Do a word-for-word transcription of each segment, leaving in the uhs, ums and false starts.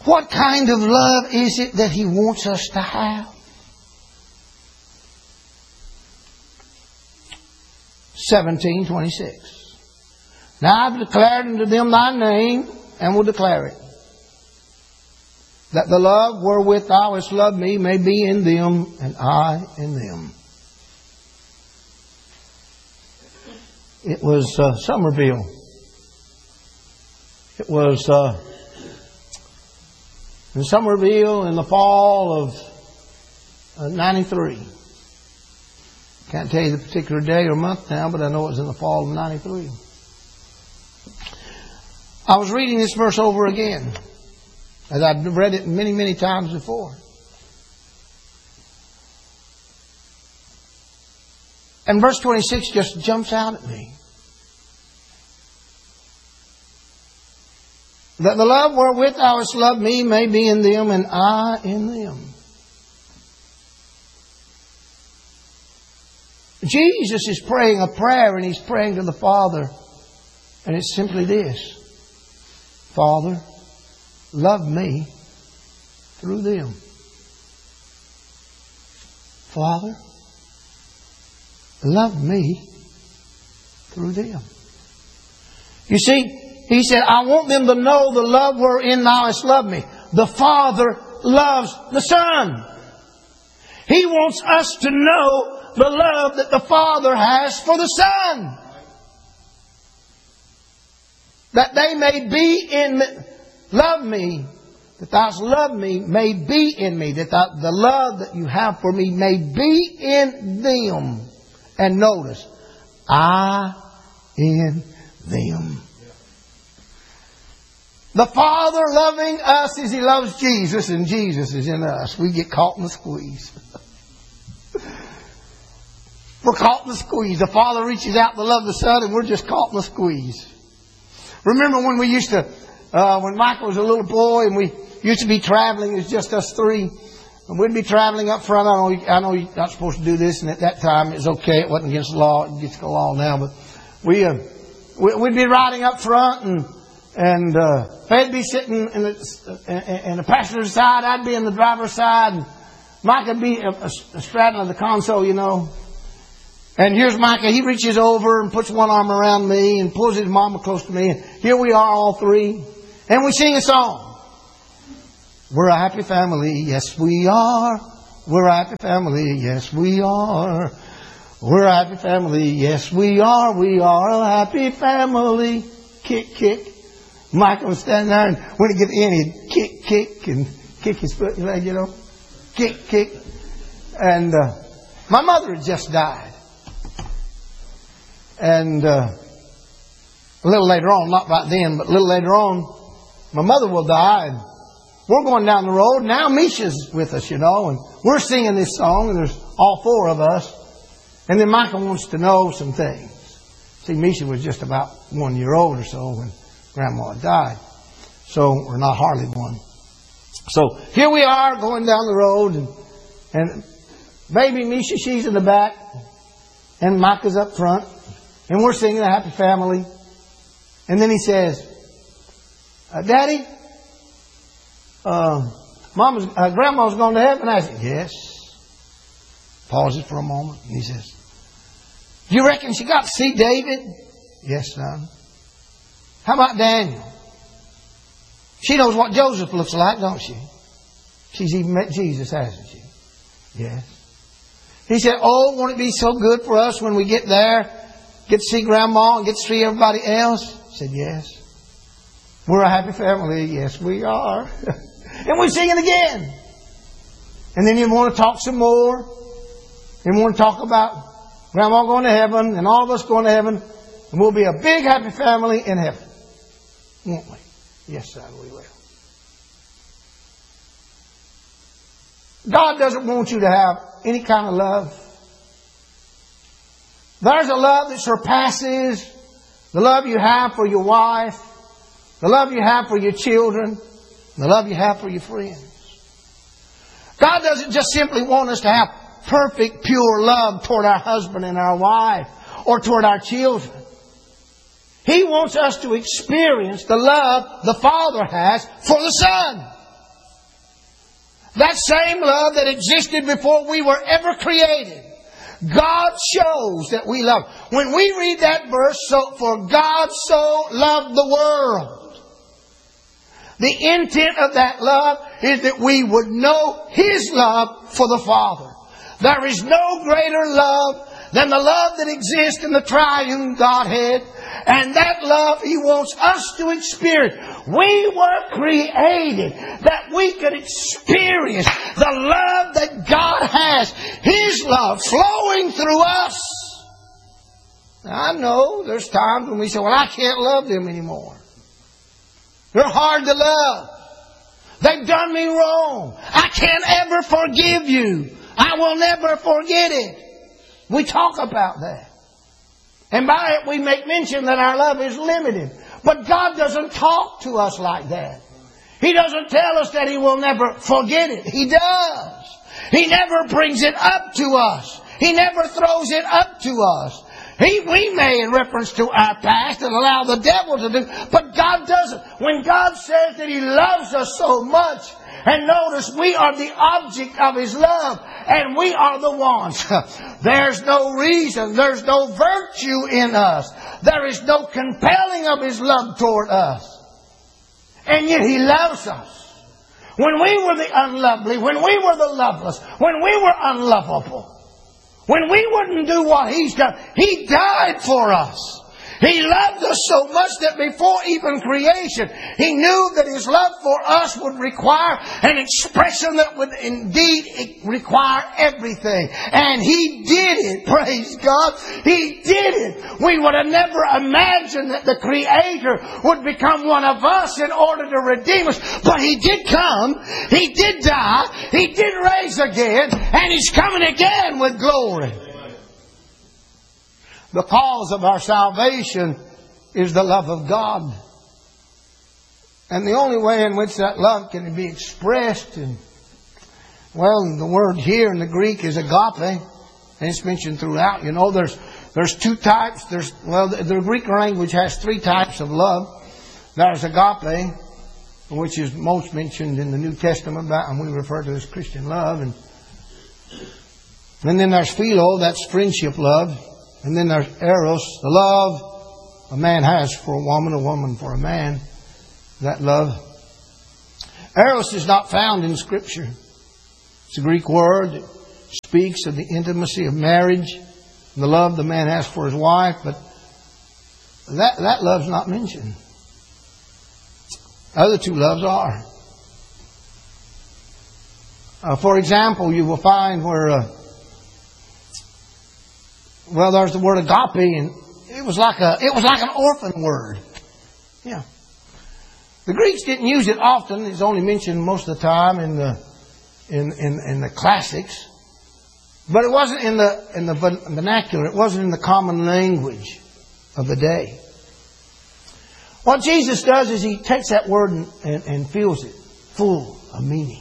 What kind of love is it that He wants us to have? seventeen twenty-six. Now I've declared unto them Thy name, and will declare it, that the love wherewith Thou hast loved me may be in them, and I in them. It was uh, Somerville. It was uh, in Somerville in the fall of uh, ninety-three. Can't tell you the particular day or month now, but I know it was in the fall of ninety-three. I was reading this verse over again, as I'd read it many, many times before. And verse twenty-six just jumps out at me. That the love wherewith Thou hast loved me may be in them, and I in them. Jesus is praying a prayer, and He's praying to the Father. And it's simply this. Father, love me through them. Father, love me through them. You see, He said, I want them to know the love wherein Thou hast loved me. The Father loves the Son. He wants us to know the love that the Father has for the Son. That they may be in me. Love me. That Thou hast loved me may be in me. That thou, the love that You have for me may be in them. And notice, I in them. The Father loving us as He loves Jesus, and Jesus is in us. We get caught in the squeeze. We're caught in the squeeze. The Father reaches out to love the Son, and we're just caught in the squeeze. Remember when we used to, uh, when Michael was a little boy, and we used to be traveling, it was just us three, and we'd be traveling up front. I know, I know you're not supposed to do this, and at that time it was okay. It wasn't against the law. It's against the law now, but we, uh, we'd be riding up front, and And uh, they'd be sitting in the, in the passenger's side. I'd be in the driver's side. And Mike would be a, a, a straddling the console, you know. And here's Micah. He reaches over and puts one arm around me and pulls his mama close to me. And here we are, all three. And we sing a song. We're a happy family. Yes, we are. We're a happy family. Yes, we are. We're a happy family. Yes, we are. We are a happy family. Kick, kick. Michael was standing there, and when he get in, he'd kick, kick, and kick his foot and leg, you know. Kick, kick. And uh, my mother had just died. And uh, a little later on, not right then, but a little later on, my mother will die. And we're going down the road. Now Misha's with us, you know, and we're singing this song, and there's all four of us. And then Michael wants to know some things. See, Misha was just about one year old or so when Grandma died. So, or not hardly one. So, here we are going down the road, and, and baby Misha, she's in the back, and Micah's up front, and we're singing a happy family. And then he says, uh, Daddy, uh, Mama's, uh, Grandma's gone to heaven. I said, yes. Pauses for a moment, and he says, you reckon she got to see David? Yes, son. How about Daniel? She knows what Joseph looks like, don't she? She's even met Jesus, hasn't she? Yes. He said, oh, won't it be so good for us when we get there, get to see Grandma and get to see everybody else? I said, yes. We're a happy family. Yes, we are. And we sing it again. And then you want to talk some more. And we want to talk about Grandma going to heaven and all of us going to heaven. And we'll be a big happy family in heaven. Won't we? Yes, son, we will. God doesn't want you to have any kind of love. There's a love that surpasses the love you have for your wife, the love you have for your children, the love you have for your friends. God doesn't just simply want us to have perfect, pure love toward our husband and our wife or toward our children. He wants us to experience the love the Father has for the Son. That same love that existed before we were ever created. God shows that we love. When we read that verse, so for God so loved the world. The intent of that love is that we would know His love for the Father. There is no greater love than the love that exists in the triune Godhead. And that love He wants us to experience. We were created that we could experience the love that God has. His love flowing through us. Now, I know there's times when we say, well, I can't love them anymore. They're hard to love. They've done me wrong. I can't ever forgive you. I will never forget it. We talk about that. And by it we make mention that our love is limited. But God doesn't talk to us like that. He doesn't tell us that He will never forget it. He does. He never brings it up to us. He never throws it up to us. He, we may, in reference to our past, and allow the devil to do, but God doesn't. When God says that He loves us so much, and notice, we are the object of His love, and we are the ones. There's no reason, there's no virtue in us. There is no compelling of His love toward us. And yet He loves us. When we were the unlovely, when we were the loveless, when we were unlovable, when we wouldn't do what He's done, He died for us. He loved us so much that before even creation, He knew that His love for us would require an expression that would indeed require everything. And He did it. Praise God. He did it. We would have never imagined that the Creator would become one of us in order to redeem us. But He did come. He did die. He did raise again. And He's coming again with glory. The cause of our salvation is the love of God. And the only way in which that love can be expressed, in, well, the word here in the Greek is agape. And it's mentioned throughout. You know, there's there's two types. There's well, the, the Greek language has three types of love. There's agape, which is most mentioned in the New Testament, and we refer to as Christian love. And, and then there's philo, that's friendship love. And then there's eros, the love a man has for a woman, a woman for a man. That love. Eros is not found in Scripture. It's a Greek word that speaks of the intimacy of marriage, the love the man has for his wife, but that, that love's not mentioned. The other two loves are. Uh, for example, you will find where... Uh, Well, there's the word agape, and it was like a it was like an orphan word. Yeah. The Greeks didn't use it often. It's only mentioned most of the time in the in in, in the classics. But it wasn't in the in the vernacular. It wasn't in the common language of the day. What Jesus does is He takes that word and, and, and fills it full of meaning.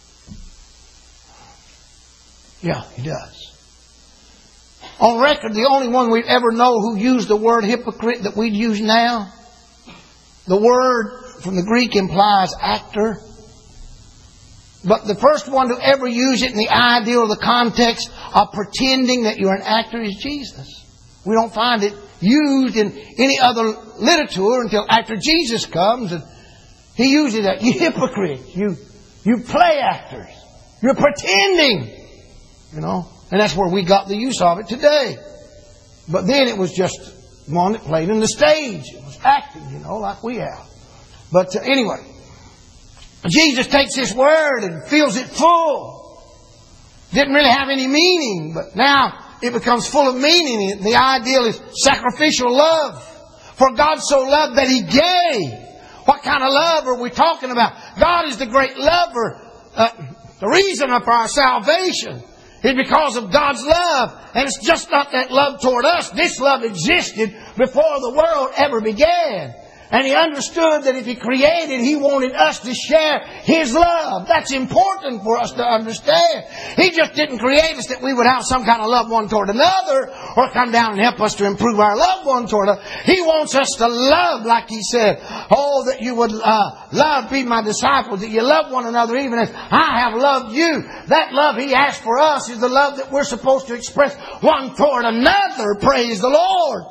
Yeah, He does. On record, the only one we ever know who used the word hypocrite that we'd use now, the word from the Greek implies actor. But the first one to ever use it in the idea or the context of pretending that you're an actor is Jesus. We don't find it used in any other literature until after Jesus comes, and He uses that. You hypocrites, you you play actors, you're pretending, you know. And that's where we got the use of it today. But then it was just one that played in the stage. It was acting, you know, like we have. But uh, anyway, Jesus takes this word and fills it full. Didn't really have any meaning, but now it becomes full of meaning. The ideal is sacrificial love. For God so loved that He gave. What kind of love are we talking about? God is the great lover. Uh, the reason of our salvation is because of God's love. And it's just not that love toward us. This love existed before the world ever began. And He understood that if He created, He wanted us to share His love. That's important for us to understand. He just didn't create us that we would have some kind of love one toward another or come down and help us to improve our love one toward another. He wants us to love, like He said, oh, that you would uh, love, be my disciples, that you love one another even as I have loved you. That love He asked for us is the love that we're supposed to express one toward another. Praise the Lord.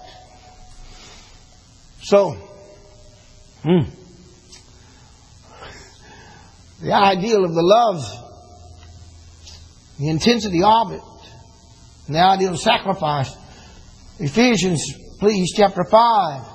So, hmm, the ideal of the love, the intensity of it, and the ideal of sacrifice. Ephesians, please, chapter five.